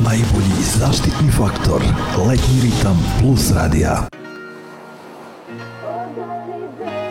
Najbolji zaštitni faktor letnji ritam plus radija. Odali